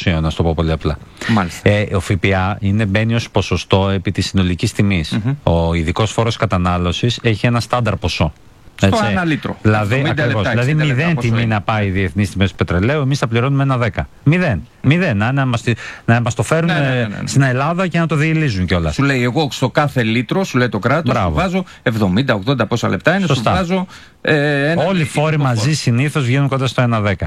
δημοσίων, να το πω πολύ απλά. Ο ΦΠΑ μπαίνει ως ποσοστό επί της συνολικής τιμής. Ο ειδικός φόρος κατανάλωσης έχει ένα στάνταρ ποσό. Στο 1 λίτρο. Δηλαδή, ακριβώς, δηλαδή 0 τιμή να πάει η διεθνής τιμή του πετρελαίου, εμείς θα πληρώνουμε ένα 10. 0. Να μας το φέρουν στην Ελλάδα και να το διηλίζουν κιόλας. Σου λέει, εγώ στο κάθε λίτρο, σου λέει το κράτος, σου βάζω 70-80 πόσα λεπτά είναι, σωστά. Σου βάζω. Όλοι οι φόροι μαζί συνήθως βγαίνουν κοντά στο 1,10.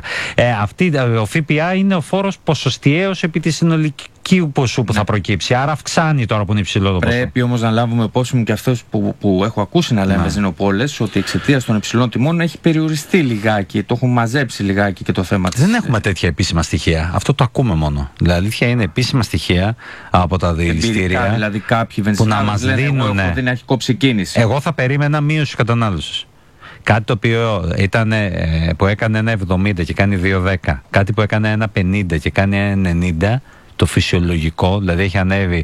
Ο ΦΠΑ είναι ο φόρος ποσοστιαίος επί τη συνολική ποσού που θα προκύψει. Άρα αυξάνει τώρα που είναι υψηλό το ποσό. Πρέπει όμως να λάβουμε υπόψη μου και αυτός που έχω ακούσει να λένε βενζινοπόλες, ότι εξαιτίας των υψηλών τιμών έχει περιοριστεί λιγάκι, το έχουν μαζέψει λιγάκι και το θέμα της. Δεν έχουμε τέτοια επίσημα στοιχεία. Αυτό το ακούμε μόνο. Δηλαδή, αλήθεια είναι επίσημα στοιχεία από τα διελιστήρια. Δηλαδή, κάποιοι που να μας δίνουν. Δεν έχει κόψει κίνηση. Εγώ θα περίμενα μείωση κατανάλωσης. Κάτι το οποίο που έκανε 1,70 και κάνει 2,10. Κάτι που έκανε 1,50 και κάνει 1,90. Το φυσιολογικό, δηλαδή έχει ανέβει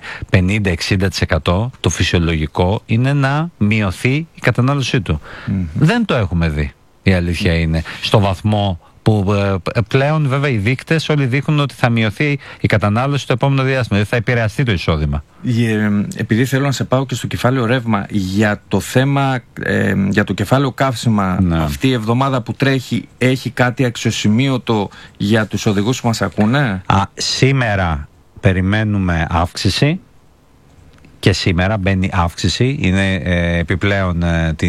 50-60%, το φυσιολογικό είναι να μειωθεί η κατανάλωσή του. Δεν το έχουμε δει, η αλήθεια είναι, στο βαθμό που πλέον βέβαια οι δείκτες όλοι δείχνουν ότι θα μειωθεί η κατανάλωση στο επόμενο διάστημα, δηλαδή θα επηρεαστεί το εισόδημα. Επειδή θέλω να σε πάω και στο κεφάλαιο ρεύμα, για το θέμα, για το κεφάλαιο καύσιμα, αυτή η εβδομάδα που τρέχει έχει κάτι αξιοσημείωτο για τους οδηγούς που μας ακούνε? Σήμερα περιμένουμε αύξηση. Και σήμερα μπαίνει αύξηση, είναι επιπλέον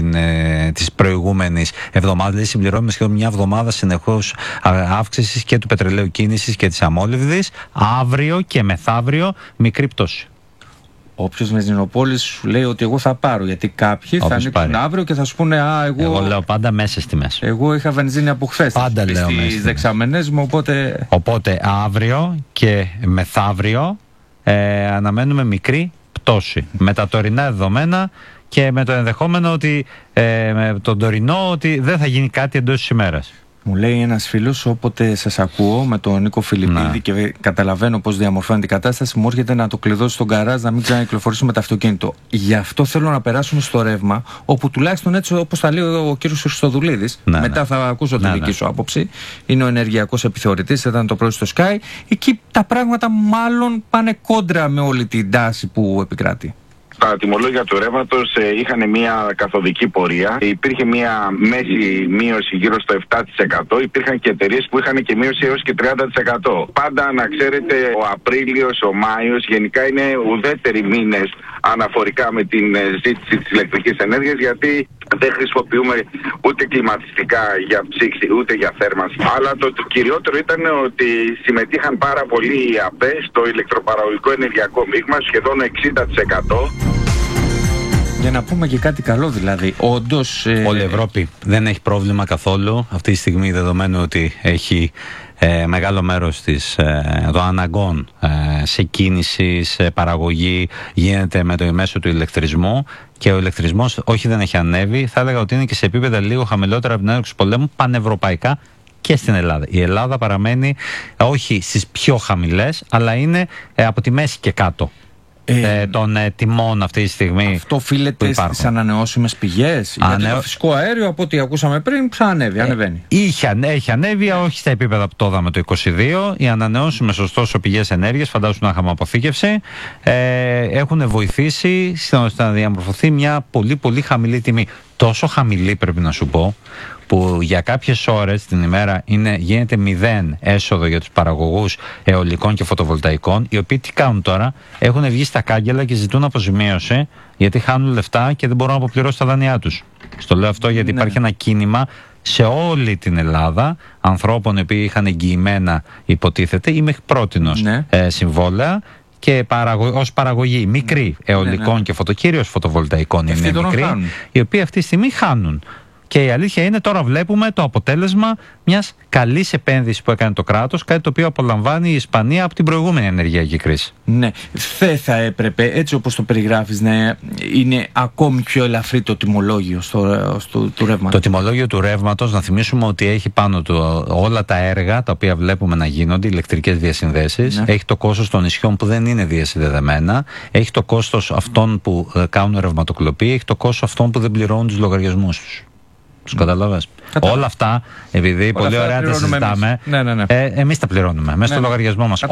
της προηγούμενης εβδομάδας, δηλαδή συμπληρώνουμε σχεδόν μια εβδομάδα συνεχώς αύξησης και του πετρελαίου κίνησης και της αμόλυβδης. Αύριο και μεθαύριο μικρή πτώση. Όποιος βενζινοπόλης σου λέει ότι εγώ θα πάρω, γιατί κάποιοι θα ανοίξουν αύριο και θα σου πούνε εγώ λέω πάντα μέσες τιμές. Εγώ είχα βενζίνη από χθες. Πάντα λέω στις δεξαμενές μου, οπότε αύριο και μεθαύριο αναμένουμε μικρή πτώση. Με τα τωρινά δεδομένα και με το ενδεχόμενο ότι με τον τωρινό ότι δεν θα γίνει κάτι εντός της ημέρας. Μου λέει ένας φίλος, όποτε σας ακούω με τον Νίκο Φιλιππίδη και καταλαβαίνω πώς διαμορφώνεται η κατάσταση, μου έρχεται να το κλειδώσει στον γκαράζ, να μην ξανακυκλοφορήσουμε το αυτοκίνητο. Γι' αυτό θέλω να περάσουμε στο ρεύμα, όπου τουλάχιστον έτσι όπως θα λέει ο κύριος Χριστοδουλίδης, μετά θα ακούσω τη δική σου άποψη, είναι ο ενεργειακός επιθεωρητής, ήταν το πρωί στο Sky, εκεί τα πράγματα μάλλον πάνε κόντρα με όλη την τάση που επικράτει. Τα τιμολόγια του ρεύματος είχαν μια καθοδική πορεία. Υπήρχε μια μέση μείωση γύρω στο 7%. Υπήρχαν και εταιρείες που είχαν και μείωση έως και 30%. Πάντα να ξέρετε, ο Απρίλιος, ο Μάιος γενικά είναι ουδέτεροι μήνες αναφορικά με την ζήτηση της ηλεκτρικής ενέργειας, γιατί δεν χρησιμοποιούμε ούτε κλιματιστικά για ψήξη ούτε για θέρμανση. Αλλά το κυριότερο ήταν ότι συμμετείχαν πάρα πολύ οι ΑΠΕ στο ηλεκτροπαραγωγικό ενεργειακό μείγμα, σχεδόν 60%. Για να πούμε και κάτι καλό, δηλαδή, όντως. Όλη η Ευρώπη δεν έχει πρόβλημα καθόλου αυτή τη στιγμή, δεδομένου ότι έχει μεγάλο μέρος των αναγκών σε κίνηση, σε παραγωγή γίνεται με το μέσο του ηλεκτρισμού, και ο ηλεκτρισμός όχι δεν έχει ανέβει, θα έλεγα ότι είναι και σε επίπεδα λίγο χαμηλότερα από την έναρξη του πολέμου πανευρωπαϊκά και στην Ελλάδα. Η Ελλάδα παραμένει όχι στις πιο χαμηλές, αλλά είναι από τη μέση και κάτω των τιμών αυτή τη στιγμή. Αυτό οφείλεται στις ανανεώσιμες πηγές? Γιατί το φυσικό αέριο, από ό,τι ακούσαμε πριν, ανεβαίνει. Έχει ανέβει, όχι στα επίπεδα που το είδαμε το 2022. Οι ανανεώσιμες ωστόσο πηγές ενέργειας, φαντάσου να είχαμε αποθήκευση, έχουν βοηθήσει να διαμορφωθεί μια πολύ πολύ χαμηλή τιμή. Τόσο χαμηλή, πρέπει να σου πω, που για κάποιες ώρες την ημέρα γίνεται 0 έσοδο για τους παραγωγούς αιωλικών και φωτοβολταϊκών, οι οποίοι τι κάνουν τώρα? Έχουν βγει στα κάγκελα και ζητούν αποζημίωση, γιατί χάνουν λεφτά και δεν μπορούν να αποπληρώσουν τα δάνειά τους. Στο λέω αυτό γιατί υπάρχει ένα κίνημα σε όλη την Ελλάδα ανθρώπων οι οποίοι είχαν εγγυημένα, υποτίθεται, ή μέχρι πρότινος συμβόλαια, και ως παραγωγή μικρή αιωλικών και κυρίως φωτοβολταϊκών είναι μικρή, οι οποίοι αυτή τη στιγμή χάνουν. Και η αλήθεια είναι, τώρα βλέπουμε το αποτέλεσμα μιας καλής επένδυσης που έκανε το κράτος, κάτι το οποίο απολαμβάνει η Ισπανία από την προηγούμενη ενεργειακή κρίση. Ναι, δεν θα έπρεπε, έτσι όπως το περιγράφεις, να είναι ακόμη πιο ελαφρύ το τιμολόγιο του ρεύματος? Το τιμολόγιο του ρεύματος, να θυμίσουμε ότι έχει πάνω του όλα τα έργα τα οποία βλέπουμε να γίνονται, ηλεκτρικές διασυνδέσεις, έχει το κόστος των νησιών που δεν είναι διασυνδεδεμένα, έχει το κόστος αυτών που κάνουν ρευματοκλοπή, έχει το κόστος αυτών που δεν πληρώνουν τους λογαριασμούς τους. Τους καταλαβαίνεις? Όλα αυτά, επειδή πολύ ωραία τα συζητάμε, εμείς τα πληρώνουμε μέσα στο λογαριασμό μας.